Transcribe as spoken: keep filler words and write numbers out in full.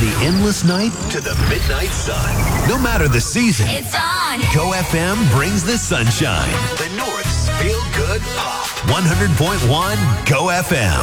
the endless night to the midnight sun. No matter the season, It's on. Go F M brings the sunshine. The North's Feel Good Pop. one hundred point one Go F M.